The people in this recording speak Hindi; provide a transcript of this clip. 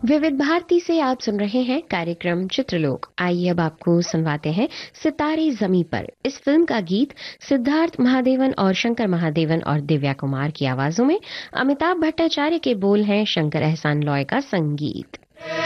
विविध भारती से आप सुन रहे हैं कार्यक्रम चित्रलोक। आइए अब आपको सुनवाते हैं सितारे जमी पर। इस फिल्म का गीत सिद्धार्थ महादेवन और शंकर महादेवन और दिव्या कुमार की आवाजों में। अमिताभ भट्टाचार्य के बोल हैं, शंकर एहसान लॉय का संगीत।